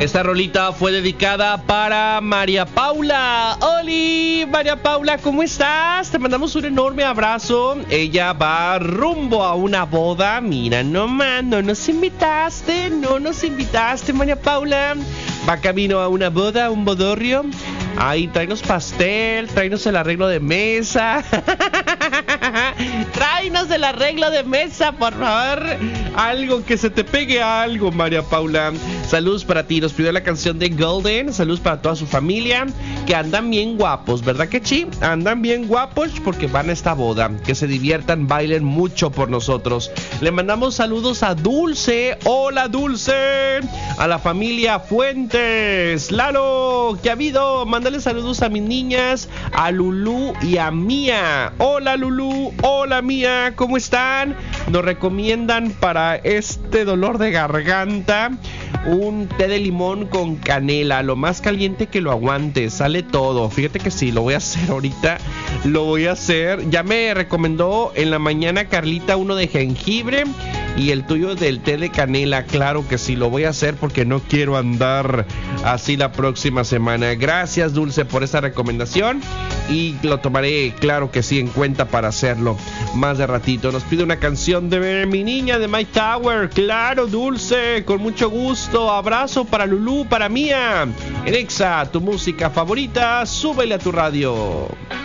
Esta rolita fue dedicada para María Paula. ¡Holi! María Paula, ¿cómo estás? Te mandamos un enorme abrazo. Ella va rumbo a una boda. Mira nomás, no nos invitaste, María Paula. Va camino a una boda, un bodorrio. Ahí, tráenos pastel, tráenos el arreglo de mesa. Tráenos el arreglo de mesa, por favor. Algo que se te pegue a algo, María Paula. Saludos para ti. Nos pidió la canción de Golden. Saludos para toda su familia, que andan bien guapos, ¿verdad que sí? Andan bien guapos porque van a esta boda. Que se diviertan, bailen mucho por nosotros. Le mandamos saludos a Dulce. Hola, Dulce. A la familia Fuentes. Lalo, ¿qué ha habido? Mándale saludos a mis niñas, a Lulú y a Mía. Hola, Lulú. Hola, Mía. ¿Cómo están? Nos recomiendan para este dolor de garganta un té de limón con canela, lo más caliente que lo aguante, sale todo. Fíjate que sí, lo voy a hacer ahorita, lo voy a hacer. Ya me recomendó en la mañana Carlita uno de jengibre y el tuyo del té de canela. Claro que sí, lo voy a hacer porque no quiero andar así la próxima semana. Gracias, Dulce, por esa recomendación y lo tomaré, claro que sí, en cuenta para hacerlo más de ratito. Nos pide una canción de Mi Niña de Mike Tower. Claro, Dulce, con mucho gusto. Abrazo para Lulú, para Mía. En Exa, tu música favorita, súbele a tu radio.